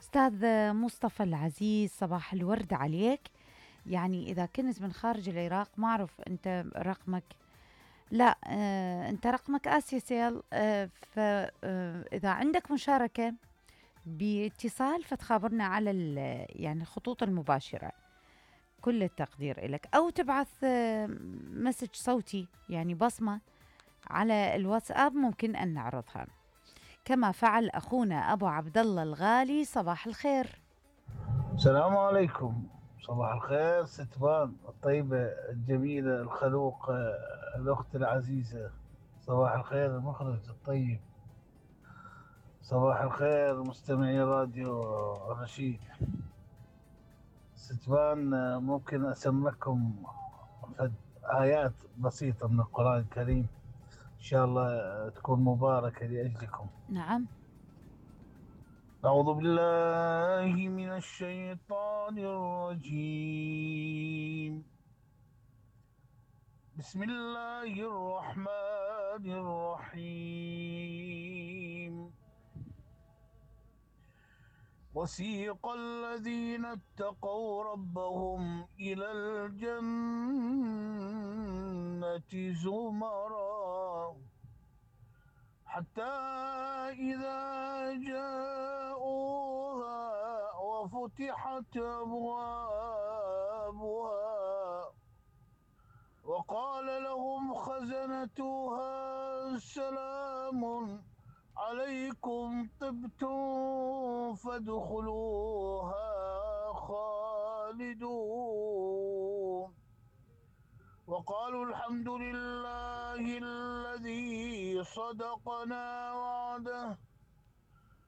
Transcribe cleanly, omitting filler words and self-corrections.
أستاذ مصطفى العزيز، صباح الورد عليك. يعني إذا كنت من خارج العراق ما أعرف أنت رقمك. لا، أنت رقمك آسيا فإذا عندك مشاركة باتصال فتخابرنا على يعني الخطوط المباشرة. كل التقدير لك، أو تبعث مسج صوتي يعني بصمة على الواتساب، ممكن أن نعرضها كما فعل أخونا أبو عبد الله الغالي. صباح الخير. السلام عليكم. صباح الخير ستبان الطيبة الجميلة الخلوق، الأخت العزيزة. صباح الخير المخرج الطيب. صباح الخير مستمعي راديو الرشيد. ستبان، ممكن أسمعكم فد آيات بسيطة من القرآن الكريم، إن شاء الله تكون مباركة لأجلكم. نعم. أعوذ بالله من الشيطان الرجيم. بسم الله الرحمن الرحيم. وسيق الذين اتقوا ربهم إلى الجنة زمرا حتى إذا جاءوها وفتحت أبوابها وقال لهم خزنتها سلام عليكم طبتم فادخلوها خالدون وقالوا الحمد لله الذي صدقنا وعده